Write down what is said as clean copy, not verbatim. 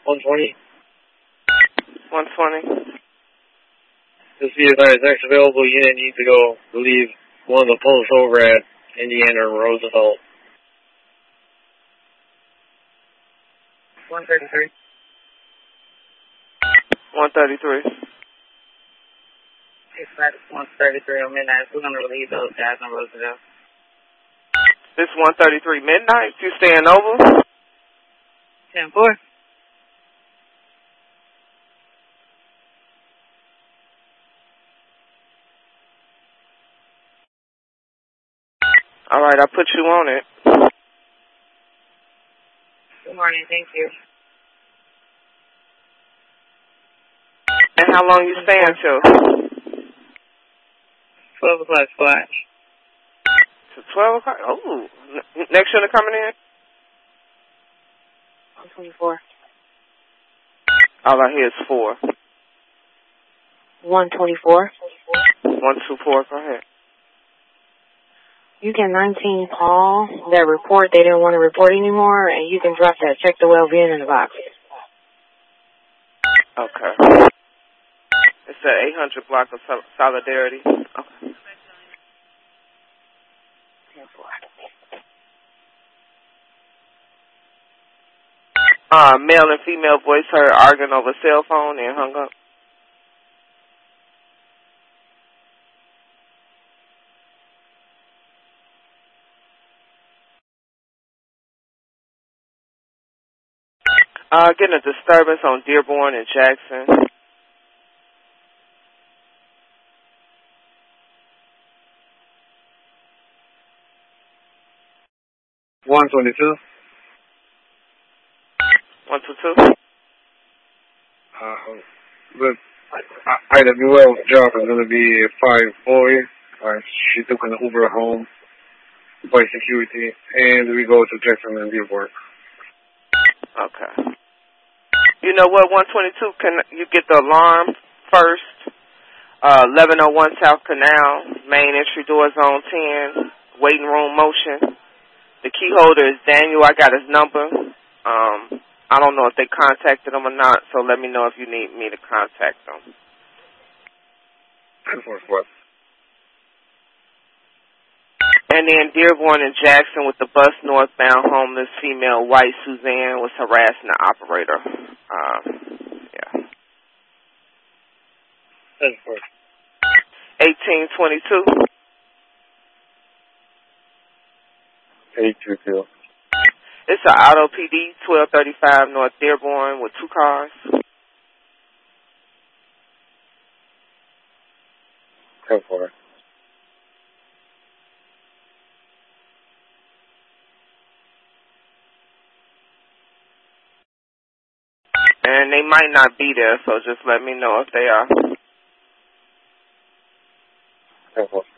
120. 120. This be advised, next available unit needs to go leave one of the posts over at Indiana and Roosevelt. 133. 133. Dispatch 133 on midnight. We're going to relieve those guys on Roosevelt. This 133 midnight. You staying over? 10-4. All right, I put you on it. Good morning, thank you. And how long you staying till? 12 o'clock squad. To 12 o'clock? Oh, next unit coming in? 124. All I hear is 4. 124. 124, go ahead. You can 19 call that report they didn't want to report anymore, and you can drop that check the well-being in the box. Okay. It's the 800 block of Solidarity. Okay. Male and female voice heard arguing over cell phone and hung up. Getting a disturbance on Dearborn and Jackson. 122. 122. The IWL job is going to be 540. She took an Uber home by security, and we go to Jackson and Dearborn. Okay. You know what, 122, can you get the alarm first? 1101 South Canal, main entry door zone 10, waiting room motion. The key holder is Daniel. I got his number. I don't know if they contacted him or not, so let me know if you need me to contact them. 10-4. And then Dearborn and Jackson with the bus northbound, homeless female white Suzanne was harassing the operator. Yeah. 10-4. 1822. 822. It's an Auto PD, 1235 North Dearborn with 2 cars. 10-4. And they might not be there, so just let me know if they are. 10-4.